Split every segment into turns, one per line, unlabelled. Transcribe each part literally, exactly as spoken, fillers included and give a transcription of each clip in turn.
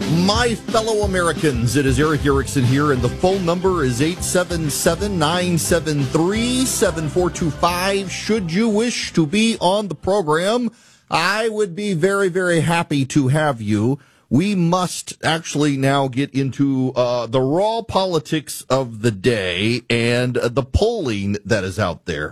My fellow Americans, it is Erick Erickson here, and the phone number is eight seven seven, nine seven three, seven four two five. Should you wish to be on the program, I would be very, very happy to have you. We must actually now get into uh, the raw politics of the day and uh, the polling that is out there.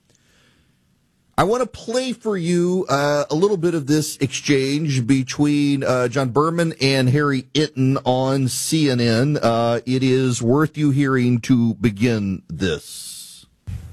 I want to play for you uh, a little bit of this exchange between uh, John Berman and Harry Itten on C N N. Uh, it is worth you hearing to begin this.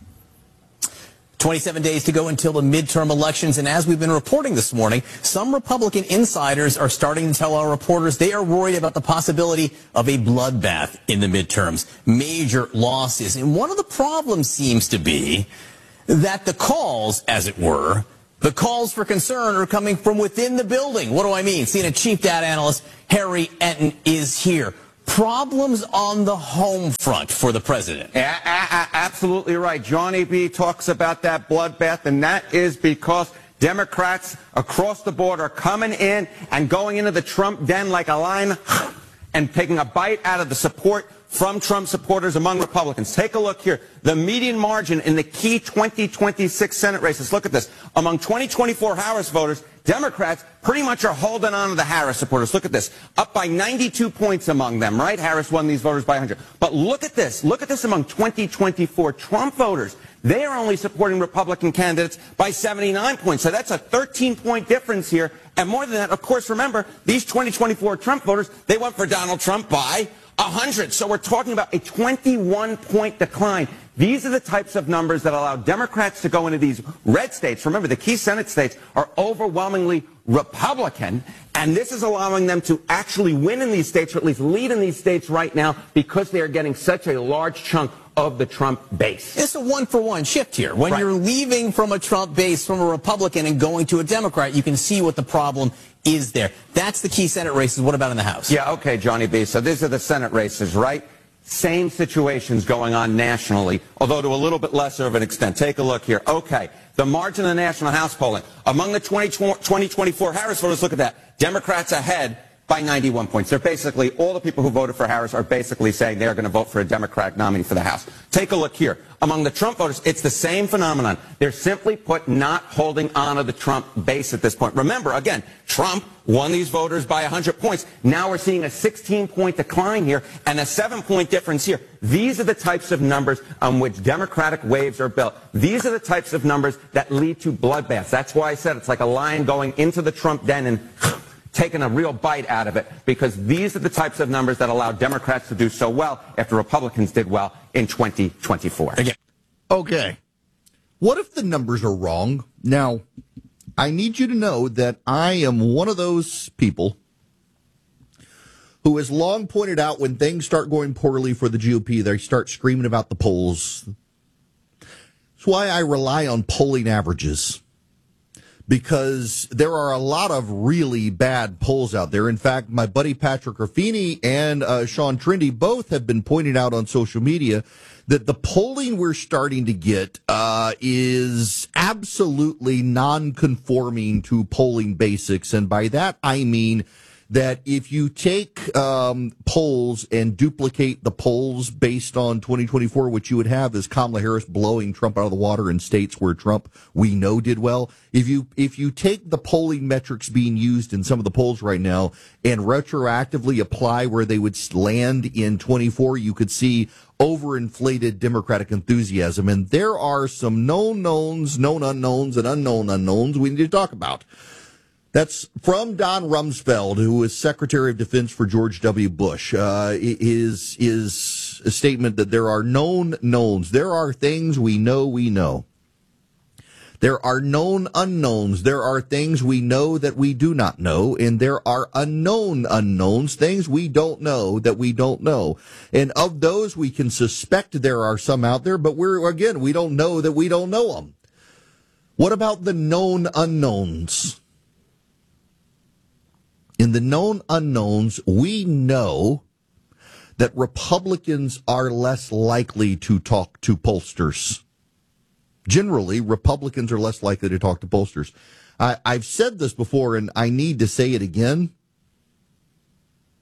twenty-seven days to go until the midterm elections, and as we've been reporting this morning, some Republican insiders are starting to tell our reporters they are worried about the possibility of a bloodbath in the midterms, major losses. And one of the problems seems to be that the calls, as it were, the calls for concern are coming from within the building. What do I mean? C N N Chief Data Analyst Harry Itten is here. Problems on the home front for the president.
A- a- absolutely right. Johnny B. talks about that bloodbath, and that is because Democrats across the board are coming in and going into the Trump den like a lion and taking a bite out of the support from Trump supporters among Republicans. Take a look here. The median margin in the key twenty twenty-six Senate races. Look at this. Among twenty twenty-four Harris voters, Democrats pretty much are holding on to the Harris supporters. Look at this. Up by ninety-two points among them, right? Harris won these voters by one hundred. But look at this. Look at this among twenty twenty-four Trump voters. They are only supporting Republican candidates by seventy-nine points. So that's a thirteen point difference here. And more than that, of course, remember, these twenty twenty-four Trump voters, they went for Donald Trump by one hundred. So we're talking about a twenty-one point decline. These are the types of numbers that allow Democrats to go into these red states. Remember, the key Senate states are overwhelmingly Republican, and this is allowing them to actually win in these states, or at least lead in these states right now, because they are getting such a large chunk of the Trump base.
It's a one-for-one shift here. When
right.
you're leaving from a Trump base, from a Republican, and going to a Democrat, you can see what the problem is there. That's the key Senate races. What about in the House?
Yeah, okay, Johnny B. So these are the Senate races, right? Same situations going on nationally, although to a little bit lesser of an extent. Take a look here. Okay, the margin of the national House polling. Among the twenty twenty-four Harris voters, look at that. Democrats ahead by ninety-one points. They're basically, all the people who voted for Harris are basically saying they're going to vote for a Democratic nominee for the House. Take a look here. Among the Trump voters, it's the same phenomenon. They're simply put not holding on to the Trump base at this point. Remember, again, Trump won these voters by one hundred points. Now we're seeing a sixteen point decline here and a seven point difference here. These are the types of numbers on which Democratic waves are built. These are the types of numbers that lead to bloodbaths. That's why I said it's like a lion going into the Trump den and taking a real bite out of it, because these are the types of numbers that allow Democrats to do so well after Republicans did well in twenty twenty-four.
Again. Okay. What if the numbers are wrong? Now, I need you to know that I am one of those people who has long pointed out when things start going poorly for the G O P, they start screaming about the polls. That's why I rely on polling averages, because there are a lot of really bad polls out there. In fact, my buddy Patrick Ruffini and uh, Sean Trindy both have been pointing out on social media that the polling we're starting to get uh, is absolutely non-conforming to polling basics. And by that, I mean that if you take um, polls and duplicate the polls based on twenty twenty-four, what you would have is Kamala Harris blowing Trump out of the water in states where Trump, we know, did well. If you if you take the polling metrics being used in some of the polls right now and retroactively apply where they would land in twenty-four, you could see overinflated Democratic enthusiasm. And there are some known knowns, known unknowns, and unknown unknowns we need to talk about. That's from Don Rumsfeld, who was Secretary of Defense for George W. Bush. Uh, his, his statement that there are known knowns. There are things we know we know. There are known unknowns. There are things we know that we do not know. And there are unknown unknowns, things we don't know that we don't know. And of those, we can suspect there are some out there, but we're, again, we don't know that we don't know them. What about the known unknowns? In the known unknowns, we know that Republicans are less likely to talk to pollsters. Generally, Republicans are less likely to talk to pollsters. I, I've said this before, and I need to say it again.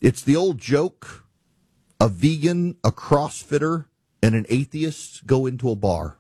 It's the old joke: a vegan, a CrossFitter, and an atheist go into a bar.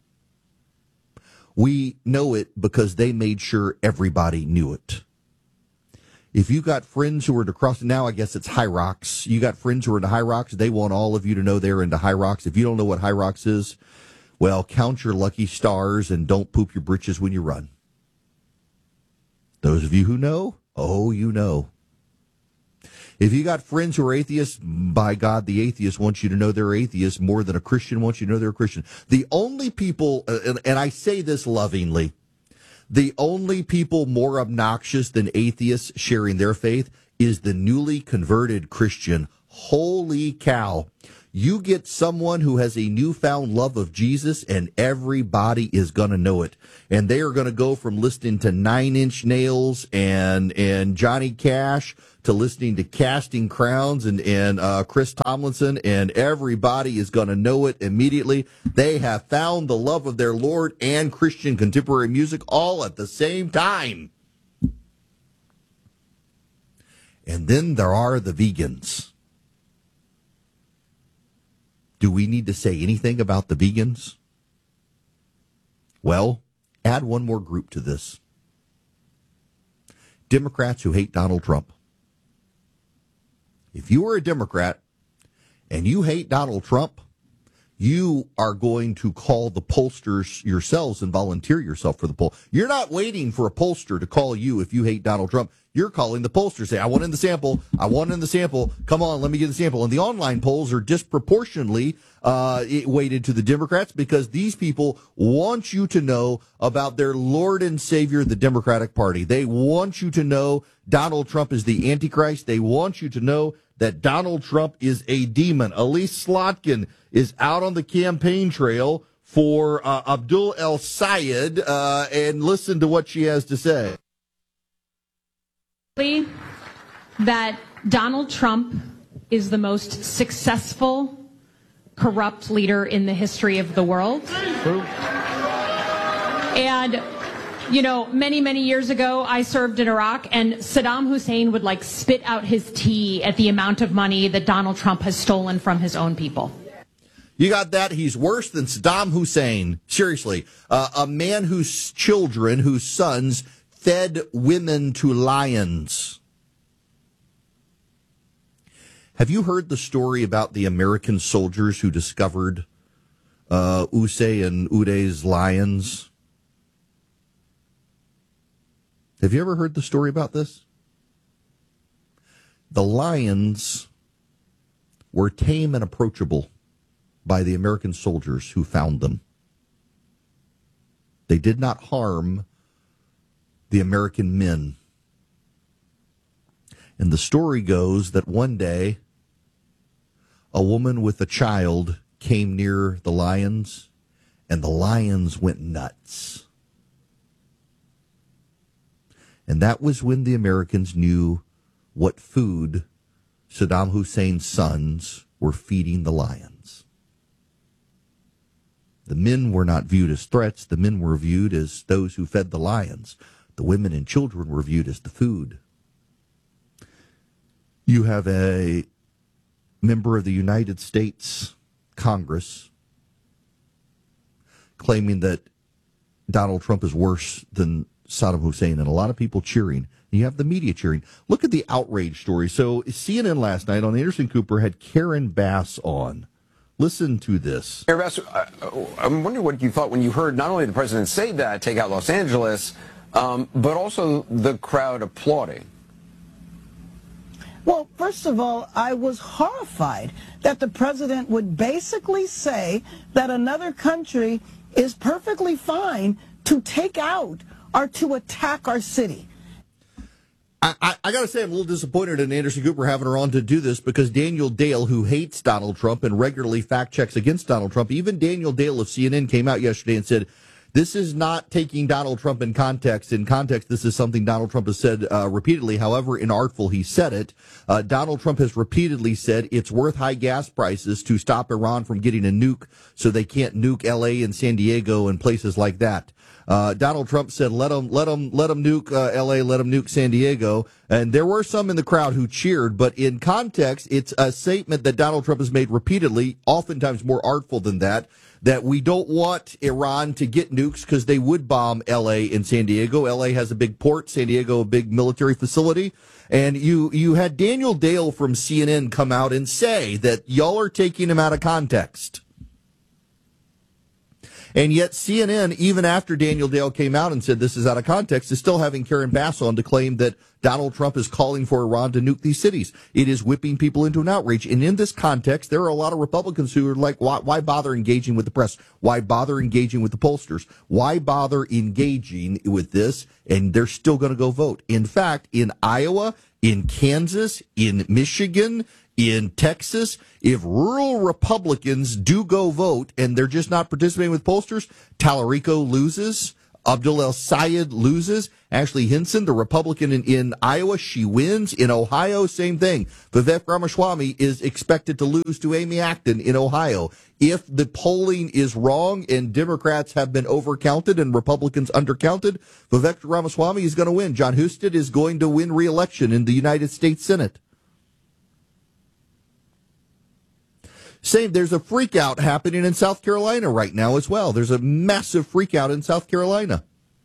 We know it because they made sure everybody knew it. If you got friends who are into CrossFit, now I guess it's High Rocks. You got friends who are into High Rocks, they want all of you to know they're into High Rocks. If you don't know what High Rocks is, well, count your lucky stars and don't poop your britches when you run. Those of you who know, oh, you know. If you got friends who are atheists, by God, the atheist wants you to know they're atheists more than a Christian wants you to know they're a Christian. The only people, and, and I say this lovingly, the only people more obnoxious than atheists sharing their faith is the newly converted Christian. Holy cow. You get someone who has a newfound love of Jesus, and everybody is going to know it. And they are going to go from listening to Nine Inch Nails and and Johnny Cash to listening to Casting Crowns and, and uh, Chris Tomlinson, and everybody is going to know it immediately. They have found the love of their Lord and Christian contemporary music all at the same time. And then there are the vegans. Do we need to say anything about the vegans? Well, add one more group to this. Democrats who hate Donald Trump. If you are a Democrat and you hate Donald Trump, you are going to call the pollsters yourselves and volunteer yourself for the poll. You're not waiting for a pollster to call you if you hate Donald Trump. You're calling the pollster. Say, I want in the sample. I want in the sample. Come on, let me get the sample. And the online polls are disproportionately uh, weighted to the Democrats because these people want you to know about their Lord and Savior, the Democratic Party. They want you to know Donald Trump is the Antichrist. They want you to know that Donald Trump is a demon. Elise Slotkin is out on the campaign trail for uh, Abdul El Sayed, uh, and listen to what she has to say.
That Donald Trump is the most successful, corrupt leader in the history of the world. True. And, you know, many, many years ago, I served in Iraq, and Saddam Hussein would, like, spit out his tea at the amount of money that Donald Trump has stolen from his own people.
You got that? He's worse than Saddam Hussein. Seriously. Uh, a man whose children, whose sons, fed women to lions. Have you heard the story about the American soldiers who discovered uh, Usay and Uday's lions? Have you ever heard the story about this? The lions were tame and approachable by the American soldiers who found them. They did not harm the American men. And the story goes that one day, a woman with a child came near the lions, and the lions went nuts. And that was when the Americans knew what food Saddam Hussein's sons were feeding the lions. The men were not viewed as threats. The men were viewed as those who fed the lions. The women and children were viewed as the food. You have a member of the United States Congress claiming that Donald Trump is worse than Saddam Hussein, and a lot of people cheering. You have the media cheering. Look at the outrage story. So C N N last night on Anderson Cooper had Karen Bass on. Listen to this.
Karen Bass, I'm wondering what you thought when you heard not only the president say that, take out Los Angeles, um, but also the crowd applauding.
Well, first of all, I was horrified that the president would basically say that another country is perfectly fine to take out or to attack our city.
I, I, I got to say, I'm a little disappointed in Anderson Cooper having her on to do this because Daniel Dale, who hates Donald Trump and regularly fact checks against Donald Trump, even Daniel Dale of C N N came out yesterday and said, this is not taking Donald Trump in context. In context, this is something Donald Trump has said uh, repeatedly. However inartful he said it, uh, Donald Trump has repeatedly said it's worth high gas prices to stop Iran from getting a nuke so they can't nuke L A and San Diego and places like that. Uh, Donald Trump said, let them, let them, let them nuke uh, L A, let them nuke San Diego. And there were some in the crowd who cheered, but in context, it's a statement that Donald Trump has made repeatedly, oftentimes more artful than that, that we don't want Iran to get nukes because they would bomb L A and San Diego. L A has a big port, San Diego a big military facility. And you, you had Daniel Dale from C N N come out and say that y'all are taking him out of context. And yet C N N, even after Daniel Dale came out and said this is out of context, is still having Karen Bass on to claim that Donald Trump is calling for Iran to nuke these cities. It is whipping people into an outrage. And in this context, there are a lot of Republicans who are like, why, why bother engaging with the press? Why bother engaging with the pollsters? Why bother engaging with this? And they're still going to go vote. In fact, in Iowa, in Kansas, in Michigan, in Texas, if rural Republicans do go vote and they're just not participating with pollsters, Tallarico loses, Abdul El Sayed loses, Ashley Hinson, the Republican in, in Iowa, she wins. In Ohio, same thing. Vivek Ramaswamy is expected to lose to Amy Acton in Ohio. If the polling is wrong and Democrats have been overcounted and Republicans undercounted, Vivek Ramaswamy is going to win. John Husted is going to win re-election in the United States Senate. Same, there's a freak out happening in South Carolina right now as well. There's a massive freak out in South Carolina.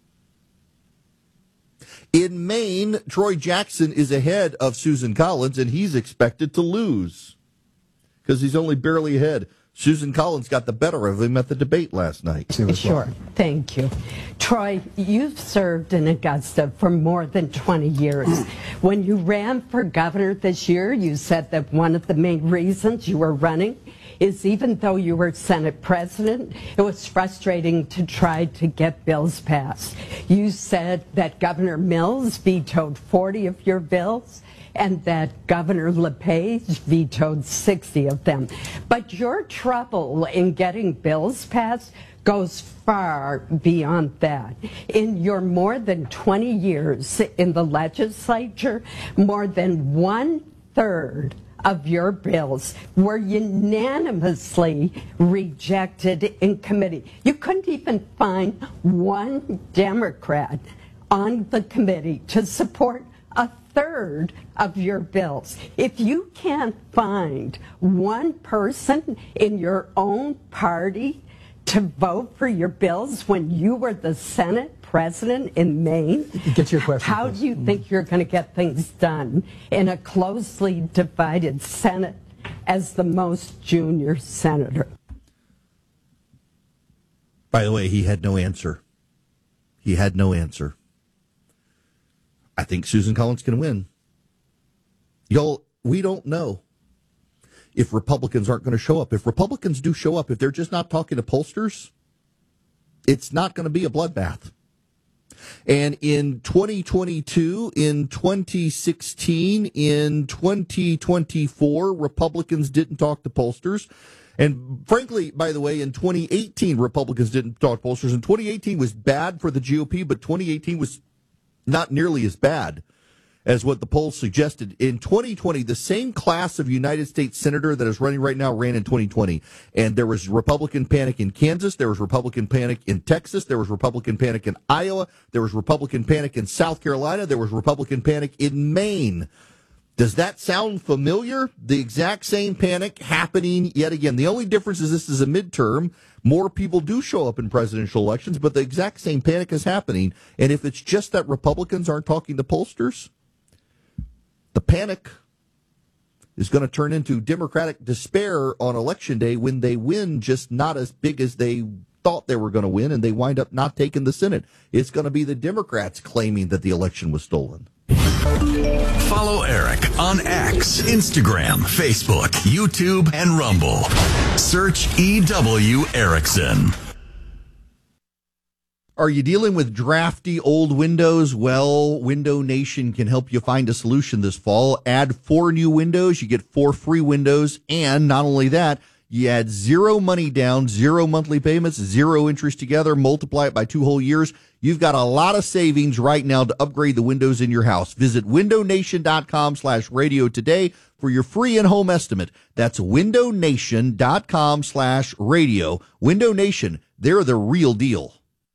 In Maine, Troy Jackson is ahead of Susan Collins, and he's expected to lose because he's only barely ahead. Susan Collins got the better of him at the debate last night.
Sure. Thank you. Troy, you've served in Augusta for more than twenty years. When you ran for governor this year, you said that one of the main reasons you were running is even though you were Senate president, it was frustrating to try to get bills passed. You said that Governor Mills vetoed forty of your bills, and that Governor LePage vetoed sixty of them. But your trouble in getting bills passed goes far beyond that. In your more than twenty years in the legislature, more than one-third of your bills were unanimously rejected in committee. You couldn't even find one Democrat on the committee to support a third of your bills. If you can't find one person in your own party to vote for your bills when you were the Senate president in Maine,
get to your question,
how
please.
do you think you're going to get things done in a closely divided Senate as the most junior senator?
By the way, he had no answer. He had no answer. I think Susan Collins can win. Y'all, we don't know if Republicans aren't going to show up. If Republicans do show up, if they're just not talking to pollsters, it's not going to be a bloodbath. And in twenty twenty-two, in twenty sixteen, in twenty twenty-four, Republicans didn't talk to pollsters. And frankly, by the way, in twenty eighteen, Republicans didn't talk to pollsters. And twenty eighteen was bad for the G O P, but twenty eighteen was not nearly as bad as what the polls suggested. In twenty twenty, the same class of United States senator that is running right now ran in twenty twenty. And there was Republican panic in Kansas. There was Republican panic in Texas. There was Republican panic in Iowa. There was Republican panic in South Carolina. There was Republican panic in Maine. Does that sound familiar? The exact same panic happening yet again. The only difference is this is a midterm. More people do show up in presidential elections, but the exact same panic is happening. And if it's just that Republicans aren't talking to pollsters, the panic is going to turn into Democratic despair on Election Day when they win just not as big as they thought they were going to win, and they wind up not taking the Senate. It's going to be the Democrats claiming that the election was stolen.
Follow Eric on X, Instagram, Facebook, YouTube, and Rumble. Search E W Erickson.
Are you dealing with drafty old windows? Well, Window Nation can help you find a solution this fall. Add four new windows, you get four free windows, and not only that, you add zero money down, zero monthly payments, zero interest together, multiply it by two whole years. You've got a lot of savings right now to upgrade the windows in your house. Visit windownation.com slash radio today for your free in-home estimate. That's windownation.com slash radio. Window Nation, they're the real deal.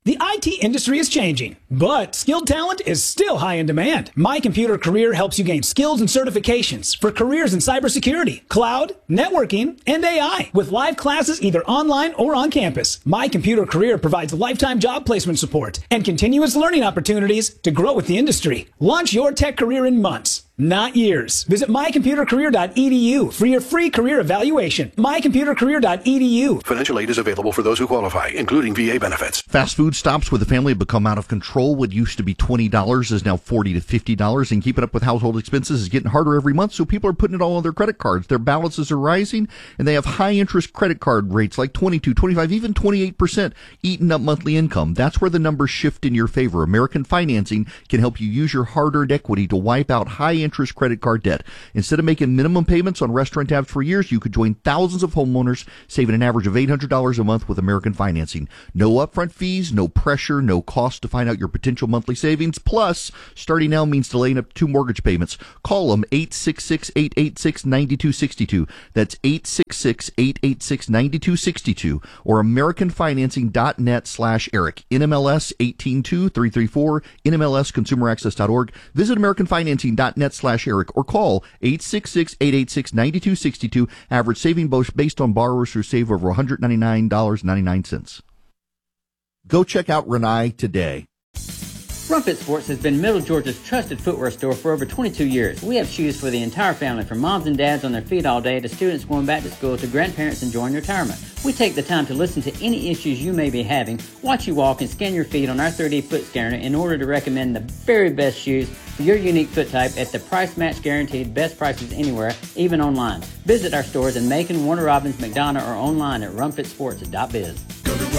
The I T industry is changing, but skilled talent is still high in demand. My Computer Career helps you gain skills and certifications for careers in cybersecurity, cloud, networking, and A I, with live classes either online or on campus. My Computer Career provides lifetime job placement support and continuous learning opportunities to grow with the industry. Launch your tech career in months, not years. Visit my computer career dot e d u for your free career evaluation. my computer career dot e d u.
Financial aid is available for those who qualify, including V A benefits.
Fast food stops with the family have become out of control. What used to be twenty dollars is now forty to fifty dollars, and keeping up with household expenses is getting harder every month, so people are putting it all on their credit cards. Their balances are rising, and they have high-interest credit card rates like twenty-two, twenty-five, even twenty-eight percent eating up monthly income. That's where the numbers shift in your favor. American Financing can help you use your hard-earned equity to wipe out high-interest credit card debt. Instead of making minimum payments on restaurant tabs for years, you could join thousands of homeowners, saving an average of eight hundred dollars a month with American Financing. No upfront fees, no pressure, no cost to find out your potential monthly savings. Plus, starting now means delaying up to two mortgage payments. Call them eight six six, eight eight six, nine two six two. That's eight six six, eight eight six, nine two six two or american financing dot net slash Eric. N M L S one eight two three three four, N M L S consumer access dot org. Visit american financing dot net slash Eric or call eight six six, eight eight six, nine two six two. Average saving based on borrowers who save over one hundred ninety-nine dollars and ninety-nine cents. Go check out Renai today.
Rumpet Sports has been Middle Georgia's trusted footwear store for over twenty-two years. We have shoes for the entire family, from moms and dads on their feet all day to students going back to school to grandparents enjoying retirement. We take the time to listen to any issues you may be having, watch you walk, and scan your feet on our three D foot scanner in order to recommend the very best shoes for your unique foot type at the price match guaranteed best prices anywhere, even online. Visit our stores in Macon, Warner Robins, McDonough, or online at rumpet sports dot biz.
Go to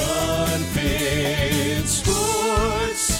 Rumpet Sports.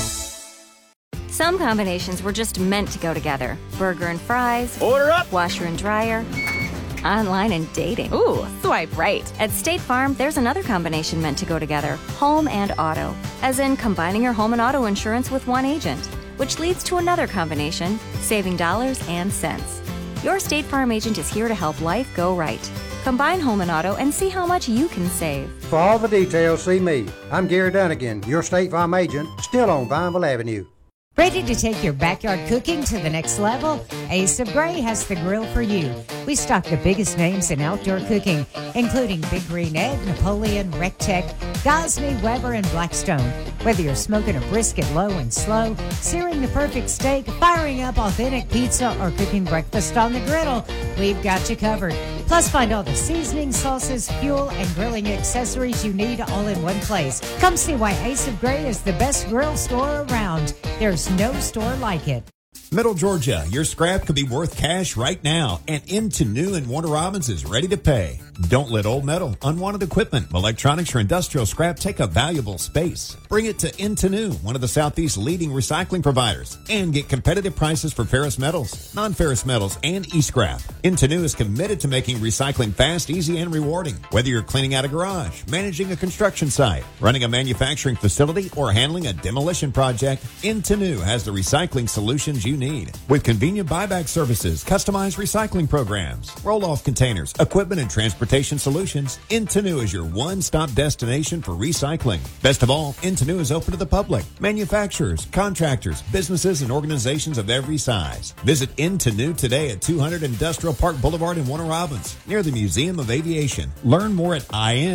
Some combinations were just meant to go together. Burger and fries.
Order up.
Washer and dryer. Online and dating.
Ooh, swipe right.
At State Farm, there's another combination meant to go together. Home and auto. As in combining your home and auto insurance with one agent. Which leads to another combination, saving dollars and cents. Your State Farm agent is here to help life go right. Combine home and auto and see how much you can save.
For all the details, see me. I'm Gary Dunnigan, your State Farm agent, still on Vineville Avenue.
Ready to take your backyard cooking to the next level? Ace of Gray has the grill for you. We stock the biggest names in outdoor cooking, including Big Green Egg, Napoleon, Rectech, Gosney, Weber, and Blackstone. Whether you're smoking a brisket low and slow, searing the perfect steak, firing up authentic pizza, or cooking breakfast on the griddle, we've got you covered. Plus, find all the seasoning, sauces, fuel, and grilling accessories you need all in one place. Come see why Ace of Gray is the best grill store around. There's no store like it.
Middle Georgia, your scrap could be worth cash right now, and Into New in Warner Robins is ready to pay. Don't let old metal, unwanted equipment, electronics, or industrial scrap take up valuable space. Bring it to Into New, one of the Southeast's leading recycling providers, and get competitive prices for ferrous metals, non-ferrous metals, and e-scrap. Into New is committed to making recycling fast, easy, and rewarding. Whether you're cleaning out a garage, managing a construction site, running a manufacturing facility, or handling a demolition project, Into New has the recycling solutions you need. With convenient buyback services, customized recycling programs, roll-off containers, equipment, and transportation solutions, Into New is your one-stop destination for recycling. Best of all, Into New is open to the public, manufacturers, contractors, businesses, and organizations of every size. Visit Into New today at two hundred Industrial Park Boulevard in Warner Robins, near the Museum of Aviation. Learn more at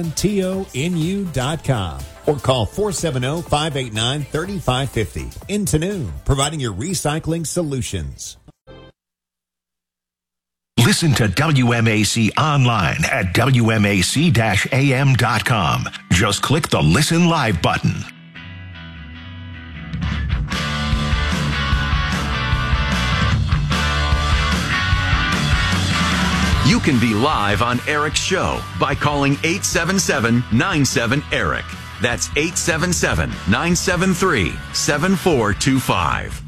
intonu dot com. Or call four seven zero, five eight nine, three five five zero. Into New, providing your recycling solutions.
Listen to W M A C online at W M A C A M dot com. Just click the Listen Live button. You can be live on Eric's show by calling eight seven seven, nine seven, ERIC. That's eight seven seven, nine seven three, seven four two five.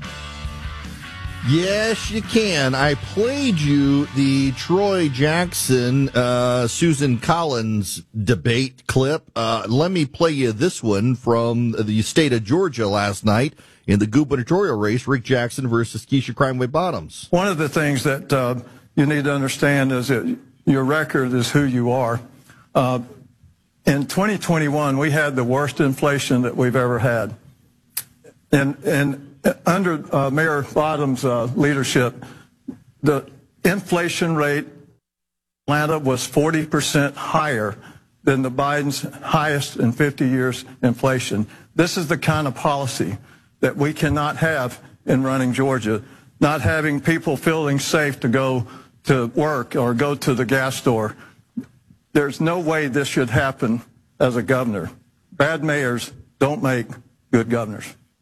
Yes, you can. I played you the Troy Jackson, uh, Susan Collins debate clip. Uh, let me play you this one from the state of Georgia last night in the gubernatorial race, Rick Jackson versus Keisha Crimeway Bottoms.
One of the things that uh, you need to understand is that your record is who you are. Uh,
in twenty twenty-one, we had the worst inflation that we've ever had. And, and under uh, Mayor Bottom's uh, leadership, the inflation rate in Atlanta was forty percent higher than the Biden's highest in fifty years inflation. This is the kind of policy that we cannot have in running Georgia, not having people feeling safe to go to work or go to the gas store. There's no way this should happen as a governor. Bad mayors don't make good governors.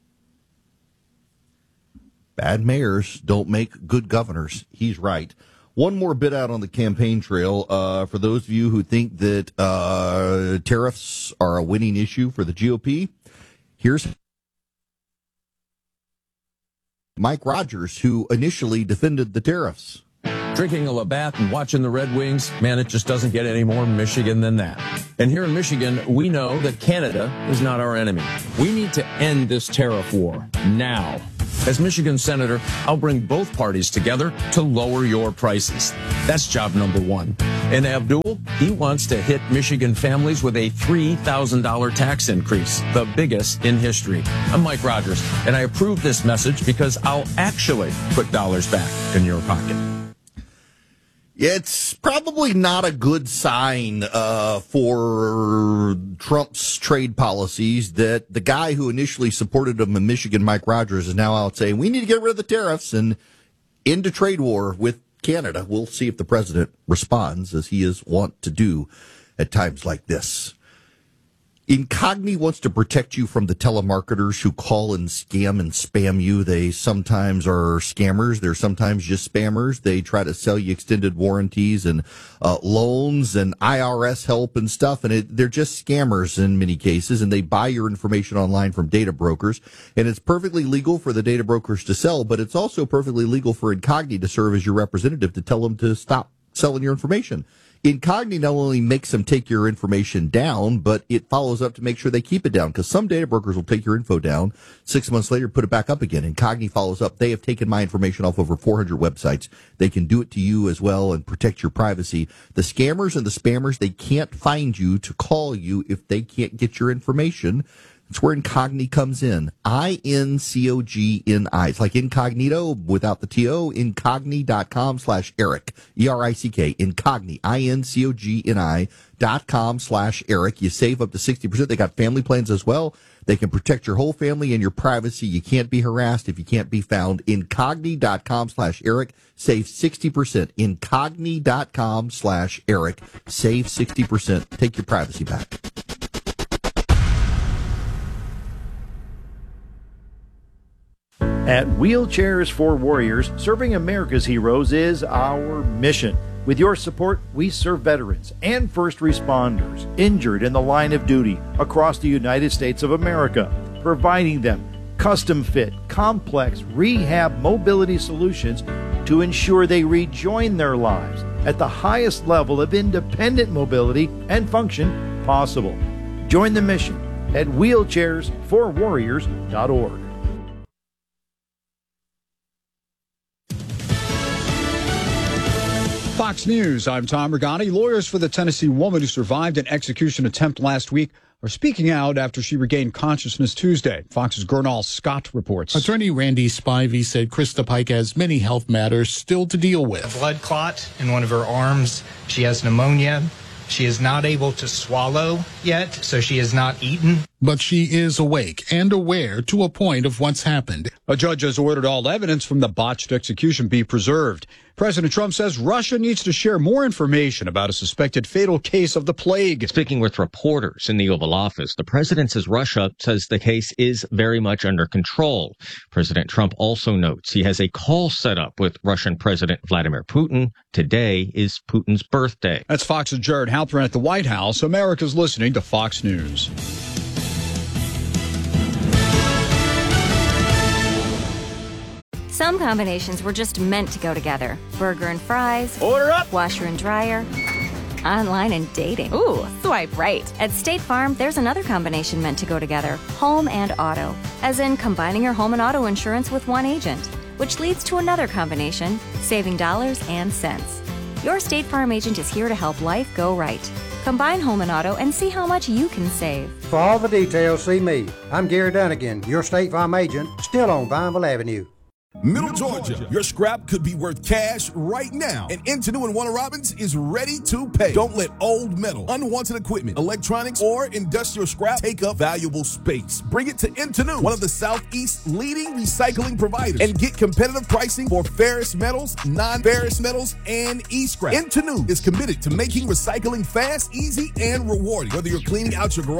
Bad mayors don't make good governors. He's right. One more bit out on the campaign trail. Uh, for those of you who think that uh, tariffs are a winning issue for the G O P, here's Mike Rogers, who initially defended the tariffs.
Drinking a Labatt and watching the Red Wings, man, it just doesn't get any more Michigan than that. And here in Michigan, we know that Canada is not our enemy. We need to end this tariff war now. As Michigan Senator, I'll bring both parties together to lower your prices. That's job number one. And Abdul, he wants to hit Michigan families with a three thousand dollars tax increase, the biggest in history. I'm Mike Rogers, and I approve this message because I'll actually put dollars back in your pocket.
It's probably not a good sign uh, for Trump's trade policies that the guy who initially supported him in Michigan, Mike Rogers, is now out saying we need to get rid of the tariffs and end a trade war with Canada. We'll see if the president responds, as he is wont to do at times like this. Incogni wants to protect you from the telemarketers who call and scam and spam you. They sometimes are scammers. They're sometimes just spammers. They try to sell you extended warranties and uh, loans and I R S help and stuff. And it, they're just scammers in many cases. And they buy your information online from data brokers. And it's perfectly legal for the data brokers to sell, but it's also perfectly legal for Incogni to serve as your representative to tell them to stop selling your information. Incogni not only makes them take your information down, but it follows up to make sure they keep it down, because some data brokers will take your info down, six months later put it back up again. Incogni follows up. They have taken my information off over four hundred websites. They can do it to you as well and protect your privacy. The scammers and the spammers, they can't find you to call you if they can't get your information. That's where Incogni comes in. I N C O G N I. It's like incognito without the T O. Incogni.com slash Eric. E R I C K. Incogni. I N C O G N I dot com slash Eric. You save up to sixty percent. They got family plans as well. They can protect your whole family and your privacy. You can't be harassed if you can't be found. Incogni.com slash Eric. Save sixty percent. Incogni.com slash Eric. Save sixty percent. Take your privacy back.
At Wheelchairs for Warriors, serving America's heroes is our mission. With your support, we serve veterans and first responders injured in the line of duty across the United States of America, providing them custom-fit, complex rehab mobility solutions to ensure they rejoin their lives at the highest level of independent mobility and function possible. Join the mission at wheelchairs for warriors dot org.
Fox News, I'm Tom Regani. Lawyers for the Tennessee woman who survived an execution attempt last week are speaking out after she regained consciousness Tuesday. Fox's Gernal Scott reports.
Attorney Randy Spivey said Krista Pike has many health matters still to deal with.
A blood clot in one of her arms. She has pneumonia. She is not able to swallow yet, so she has not eaten.
But she is awake and aware to a point of what's happened.
A judge has ordered all evidence from the botched execution be preserved. President Trump says Russia needs to share more information about a suspected fatal case of the plague.
Speaking with reporters in the Oval Office, the president says Russia says the case is very much under control. President Trump also notes he has a call set up with Russian President Vladimir Putin. Today is Putin's birthday.
That's Fox's Jared Halpern at the White House. America's listening to Fox News.
Some combinations were just meant to go together. Burger and fries.
Order up!
Washer and dryer. Online and dating.
Ooh, swipe right.
At State Farm, there's another combination meant to go together. Home and auto. As in combining your home and auto insurance with one agent. Which leads to another combination, saving dollars and cents. Your State Farm agent is here to help life go right. Combine home and auto and see how much you can save.
For all the details, see me. I'm Gary Dunnigan, your State Farm agent, still on Vineville Avenue.
Middle Georgia, your scrap could be worth cash right now. And Intenu and Warner Robins is ready to pay. Don't let old metal, unwanted equipment, electronics, or industrial scrap take up valuable space. Bring it to Intenu, one of the Southeast's leading recycling providers, and get competitive pricing for ferrous metals, non-ferrous metals, and e-scrap. Intenu is committed to making recycling fast, easy, and rewarding. Whether you're cleaning out your garage